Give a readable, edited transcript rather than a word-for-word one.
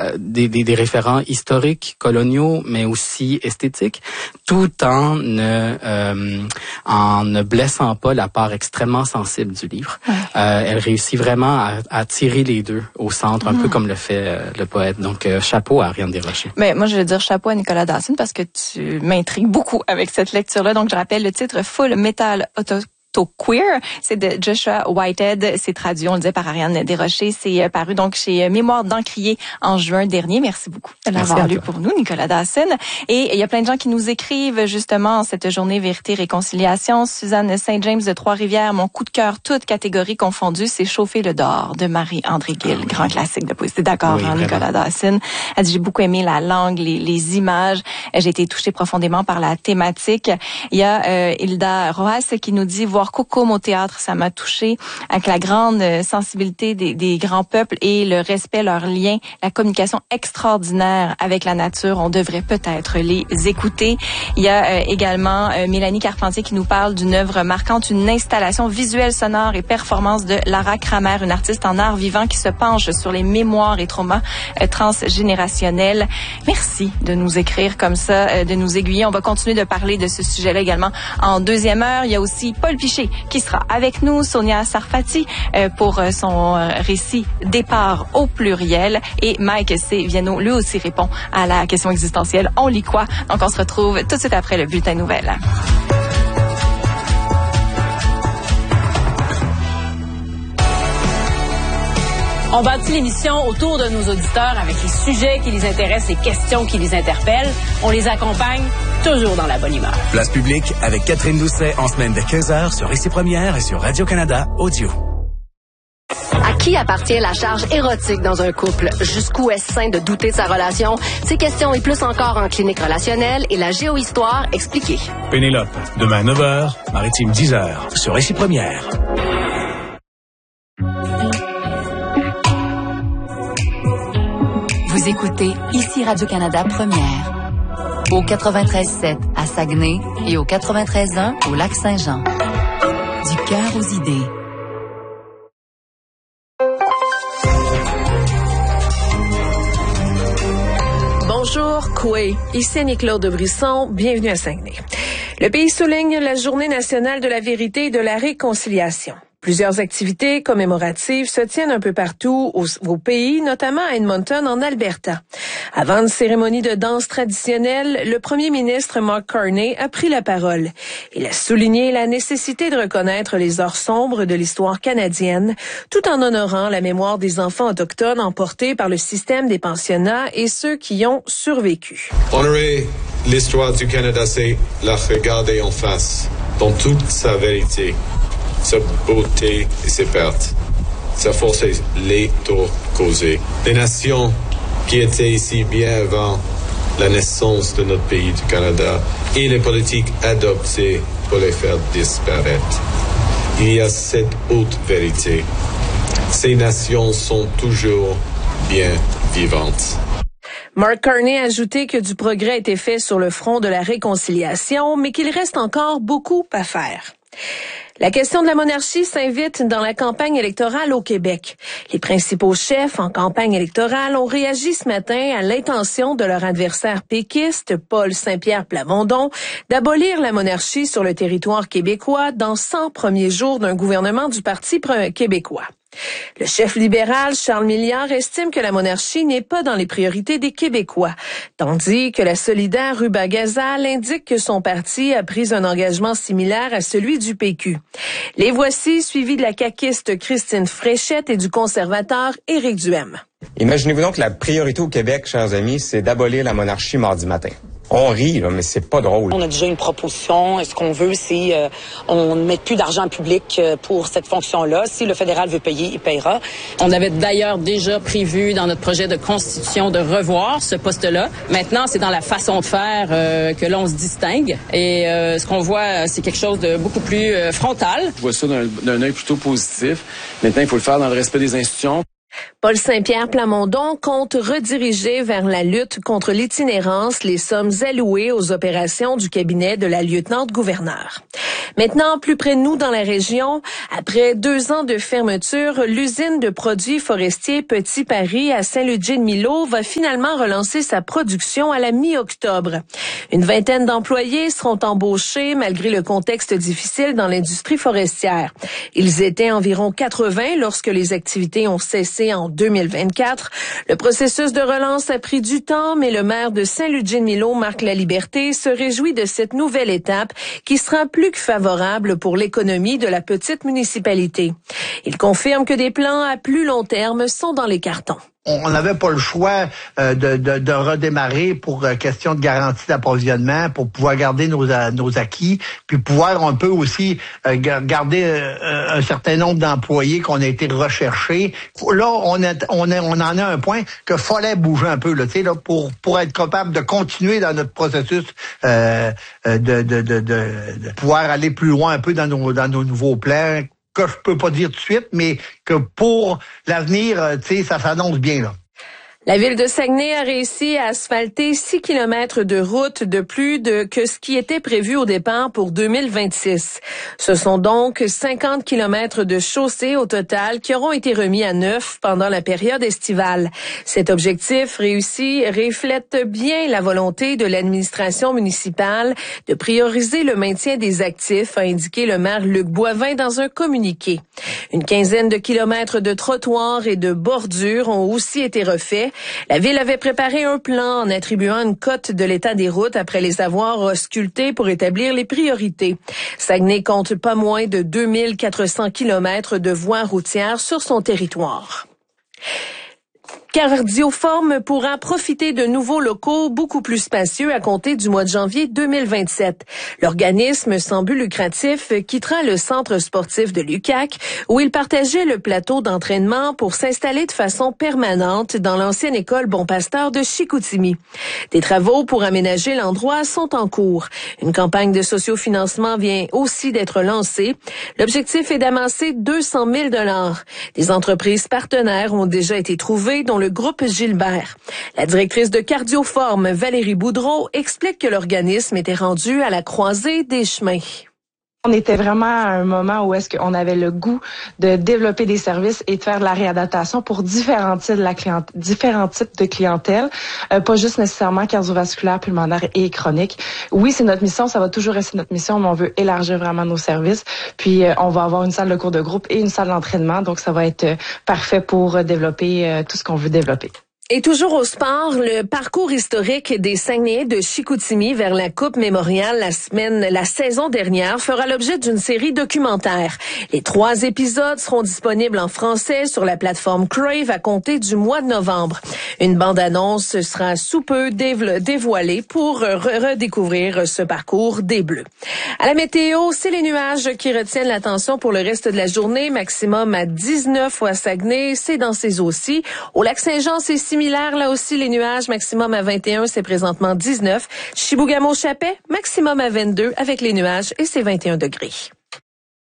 des référents historiques, coloniaux, mais aussi esthétiques, tout en ne blessant pas la part extrêmement sensible du livre. Ouais. Elle réussit vraiment à tirer les deux au centre, un peu comme le fait le poète. Donc, chapeau à Ariane Desrochers. Mais moi, je veux dire chapeau à Nicolas Dawson parce que tu m'intrigues beaucoup avec cette lecture-là. Donc, je rappelle le titre Full Metal Queer, c'est de Joshua Whitehead, c'est traduit, on le disait, par Ariane Desrochers, c'est paru donc chez Mémoire d'Encrier en juin dernier. Merci beaucoup de l'avoir lu pour nous, Nicolas Dawson. Et il y a plein de gens qui nous écrivent justement en cette journée Vérité-Réconciliation. Suzanne Saint-James de Trois-Rivières, mon coup de cœur, toutes catégories confondues, c'est Chauffer le dehors de Marie-André Gill, grand classique de poésie. D'accord, oui, Nicolas Dawson. Elle dit, j'ai beaucoup aimé la langue, les images. J'ai été touchée profondément par la thématique. Il y a Hilda Roas qui nous dit, voir Cocom au théâtre, ça m'a touchée, avec la grande sensibilité des grands peuples et le respect, leurs liens, la communication extraordinaire avec la nature. On devrait peut-être les écouter. Il y a également Mélanie Carpentier qui nous parle d'une œuvre marquante, une installation visuelle, sonore et performance de Lara Kramer, une artiste en art vivant qui se penche sur les mémoires et traumas transgénérationnels. Merci de nous écrire comme ça, de nous aiguiller. On va continuer de parler de ce sujet-là également en deuxième heure. Il y a aussi Paul Piché qui sera avec nous, Sonia Sarfati pour son récit Départ au pluriel et Mike C. Viano lui aussi répond à la question existentielle. On lit quoi? Donc on se retrouve tout de suite après le bulletin de nouvelles. On bâtit l'émission autour de nos auditeurs avec les sujets qui les intéressent, les questions qui les interpellent. On les accompagne toujours dans la bonne humeur. Place publique avec Catherine Doucet en semaine de 15h sur Ici Première et sur Radio-Canada Audio. À qui appartient la charge érotique dans un couple? Jusqu'où est-ce sain de douter de sa relation? Ces questions et plus encore en clinique relationnelle et la géohistoire expliquée. Pénélope, demain 9h, Maritime 10h sur Ici Première. Vous écoutez Ici Radio-Canada Première. Au 93.7 à Saguenay et au 93.1 au Lac-Saint-Jean. Du cœur aux idées. Bonjour, Coué. Ici Annie-Claude de Brisson. Bienvenue à Saguenay. Le pays souligne la Journée nationale de la vérité et de la réconciliation. Plusieurs activités commémoratives se tiennent un peu partout au pays, notamment à Edmonton, en Alberta. Avant une cérémonie de danse traditionnelle, le premier ministre Mark Carney a pris la parole. Il a souligné la nécessité de reconnaître les heures sombres de l'histoire canadienne, tout en honorant la mémoire des enfants autochtones emportés par le système des pensionnats et ceux qui y ont survécu. Honorer l'histoire du Canada, c'est la regarder en face, dans toute sa vérité. Sa beauté et ses pertes, sa force et les torts causés. Les nations qui étaient ici bien avant la naissance de notre pays du Canada et les politiques adoptées pour les faire disparaître. Il y a cette haute vérité. Ces nations sont toujours bien vivantes. Mark Carney a ajouté que du progrès a été fait sur le front de la réconciliation, mais qu'il reste encore beaucoup à faire. La question de la monarchie s'invite dans la campagne électorale au Québec. Les principaux chefs en campagne électorale ont réagi ce matin à l'intention de leur adversaire péquiste, Paul Saint-Pierre Plamondon, d'abolir la monarchie sur le territoire québécois dans 100 premiers jours d'un gouvernement du Parti québécois. Le chef libéral, Charles Milliard, estime que la monarchie n'est pas dans les priorités des Québécois, tandis que la solidaire Ruba Gazal indique que son parti a pris un engagement similaire à celui du PQ. Les voici, suivis de la caquiste Christine Fréchette et du conservateur Éric Duhem. Imaginez-vous donc que la priorité au Québec, chers amis, c'est d'abolir la monarchie mardi matin. On rit, là, mais c'est pas drôle. On a déjà une proposition. Ce qu'on veut, c'est on ne met plus d'argent public pour cette fonction-là. Si le fédéral veut payer, il paiera. On avait d'ailleurs déjà prévu dans notre projet de constitution de revoir ce poste-là. Maintenant, c'est dans la façon de faire que l'on se distingue. Et ce qu'on voit, c'est quelque chose de beaucoup plus frontal. Je vois ça d'un œil plutôt positif. Maintenant, il faut le faire dans le respect des institutions. Paul Saint-Pierre Plamondon compte rediriger vers la lutte contre l'itinérance les sommes allouées aux opérations du cabinet de la lieutenant-gouverneur. Maintenant, plus près de nous dans la région, après 2 ans de fermeture, l'usine de produits forestiers Petit Paris à Saint-Ludger-de-Milo va finalement relancer sa production à la mi-octobre. Une vingtaine d'employés seront embauchés malgré le contexte difficile dans l'industrie forestière. Ils étaient environ 80 lorsque les activités ont cessé en 2024. Le processus de relance a pris du temps, mais le maire de Saint-Ludger-de-Milo, Marc Laliberté, se réjouit de cette nouvelle étape qui sera plus que favorable pour l'économie de la petite municipalité. Il confirme que des plans à plus long terme sont dans les cartons. On n'avait pas le choix de redémarrer pour question de garantie d'approvisionnement, pour pouvoir garder nos acquis, puis pouvoir un peu aussi garder un certain nombre d'employés qu'on a été recherchés. Là, on en a un point que fallait bouger un peu là, tu sais, là, pour être capable de continuer dans notre processus de pouvoir aller plus loin un peu dans nos nouveaux plans. Que je peux pas dire tout de suite, mais que pour l'avenir, tu sais, ça s'annonce bien, là. La ville de Saguenay a réussi à asphalter 6 kilomètres de route de plus que ce qui était prévu au départ pour 2026. Ce sont donc 50 kilomètres de chaussées au total qui auront été remis à neuf pendant la période estivale. Cet objectif réussi reflète bien la volonté de l'administration municipale de prioriser le maintien des actifs, a indiqué le maire Luc Boivin dans un communiqué. Une quinzaine de kilomètres de trottoirs et de bordures ont aussi été refaits. La ville avait préparé un plan en attribuant une cote de l'état des routes après les avoir auscultées pour établir les priorités. Saguenay compte pas moins de 2400 kilomètres de voies routières sur son territoire. Cardioforme pourra profiter de nouveaux locaux beaucoup plus spacieux à compter du mois de janvier 2027. L'organisme sans but lucratif quittera le centre sportif de l'UQAC où il partageait le plateau d'entraînement pour s'installer de façon permanente dans l'ancienne école Bon Pasteur de Chicoutimi. Des travaux pour aménager l'endroit sont en cours. Une campagne de sociofinancement vient aussi d'être lancée. L'objectif est d'amasser 200 000 $. Des entreprises partenaires ont déjà été trouvées, dont le groupe Gilbert. La directrice de Cardioforme, Valérie Boudreau, explique que l'organisme était rendu à la croisée des chemins. On était vraiment à un moment où est-ce qu'on avait le goût de développer des services et de faire de la réadaptation pour différents types de clientèle, pas juste nécessairement cardiovasculaire, pulmonaire et chronique. Oui, c'est notre mission, ça va toujours rester notre mission, mais on veut élargir vraiment nos services. Puis on va avoir une salle de cours de groupe et une salle d'entraînement, donc ça va être parfait pour développer tout ce qu'on veut développer. Et toujours au sport, le parcours historique des Saguenayens de Chicoutimi vers la Coupe Mémorial la saison dernière fera l'objet d'une série documentaire. Les 3 épisodes seront disponibles en français sur la plateforme Crave à compter du mois de novembre. Une bande-annonce sera sous peu dévoilée pour redécouvrir ce parcours des Bleus. À la météo, c'est les nuages qui retiennent l'attention pour le reste de la journée, maximum à 19 à Saguenay, c'est dans ces eaux-ci. Au Lac-Saint-Jean, c'est similaire, là aussi les nuages, maximum à 21, c'est présentement 19. Chibougamau-Chapais, maximum à 22 avec les nuages et c'est 21 degrés.